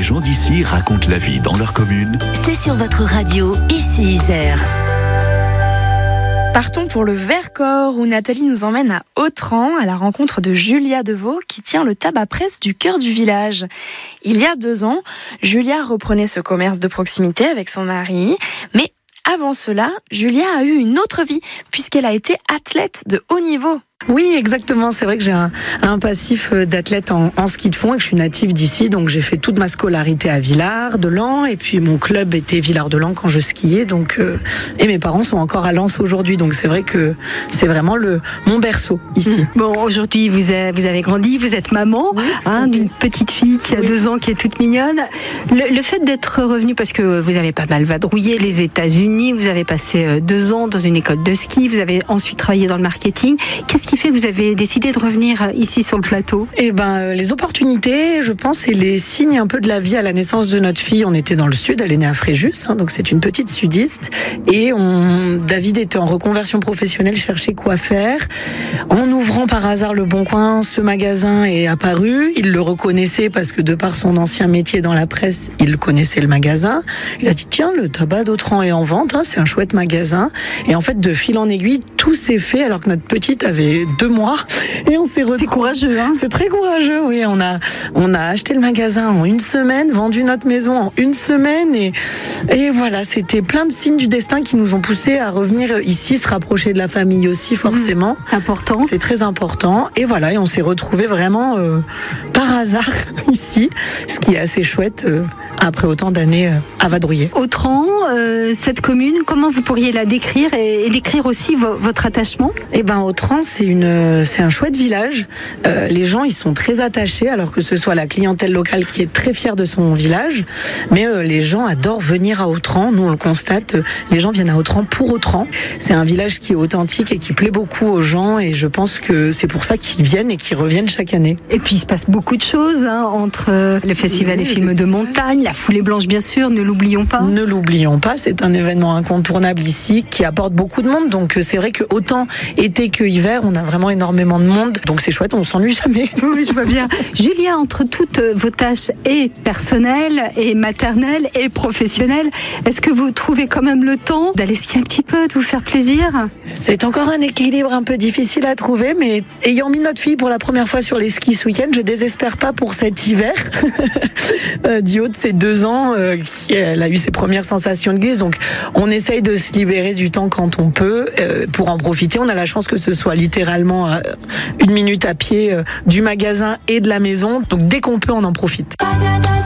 Les gens d'ici racontent la vie dans leur commune. C'est sur votre radio, ici Isère. Partons pour le Vercors où Nathalie nous emmène à Autran à la rencontre de Julia Deveau qui tient le tabac-presse du cœur du village. Il y a 2 ans, Julia reprenait ce commerce de proximité avec son mari, mais avant cela, Julia a eu une autre vie puisqu'elle a été athlète de haut niveau. Oui, exactement. C'est vrai que j'ai un passif d'athlète en ski de fond et que je suis native d'ici. Donc, j'ai fait toute ma scolarité à Villard-de-Lans. Et puis, mon club était Villard-de-Lans quand je skiais. Donc, et mes parents sont encore à Lens aujourd'hui. Donc, c'est vrai que c'est vraiment mon berceau ici. Bon, aujourd'hui, vous avez grandi, vous êtes maman, d'une petite fille qui a 2 ans, qui est toute mignonne. Le fait d'être revenue, parce que vous avez pas mal vadrouillé les États-Unis, vous avez passé 2 ans dans une école de ski, vous avez ensuite travaillé dans le marketing. Qu'est-ce qui fait que vous avez décidé de revenir ici sur le plateau ? Les opportunités, je pense, et les signes un peu de la vie. À la naissance de notre fille, on était dans le sud, elle est née à Fréjus, donc c'est une petite sudiste. Et David était en reconversion professionnelle, cherchait quoi faire. En ouvrant par hasard le Bon Coin, ce magasin est apparu. Il le reconnaissait parce que de par son ancien métier dans la presse, il connaissait le magasin. Il a dit, tiens, le tabac d'Autran est en vente, c'est un chouette magasin. Et en fait, de fil en aiguille, tout s'est fait alors que notre petite avait 2 mois et on s'est retrouvés. C'est courageux, hein ? C'est très courageux, oui. On a acheté le magasin en 1 semaine, vendu notre maison en 1 semaine et voilà, c'était plein de signes du destin qui nous ont poussés à revenir ici, se rapprocher de la famille aussi, forcément. C'est important. C'est très important. Et voilà, et on s'est retrouvés vraiment par hasard ici, ce qui est assez chouette après autant d'années à vadrouiller. Autran, cette commune, comment vous pourriez la décrire et décrire aussi votre attachement ? Autran, c'est un chouette village. Les gens, ils sont très attachés, alors que ce soit la clientèle locale qui est très fière de son village. Mais les gens adorent venir à Autran. Nous, on le constate. Les gens viennent à Autran pour Autran. C'est un village qui est authentique et qui plaît beaucoup aux gens. Et je pense que c'est pour ça qu'ils viennent et qu'ils reviennent chaque année. Et puis, il se passe beaucoup de choses entre le festival des films de montagne, la foulée blanche, bien sûr, ne l'oublions pas. Ne l'oublions pas. C'est un événement incontournable ici qui apporte beaucoup de monde. Donc, c'est vrai que autant été que hiver, on a vraiment énormément de monde, donc c'est chouette, on s'ennuie jamais. Oui, je vois bien. Julia, entre toutes vos tâches et personnelles, et maternelles, et professionnelles, est-ce que vous trouvez quand même le temps d'aller skier un petit peu, de vous faire plaisir ? C'est encore un équilibre un peu difficile à trouver, mais ayant mis notre fille pour la première fois sur les skis ce week-end, je désespère pas pour cet hiver. Du haut de ses 2 ans, elle a eu ses premières sensations de glisse, donc on essaye de se libérer du temps quand on peut, pour en profiter. On a la chance que ce soit littéralement 1 minute à pied du magasin et de la maison. Donc dès qu'on peut, on en profite.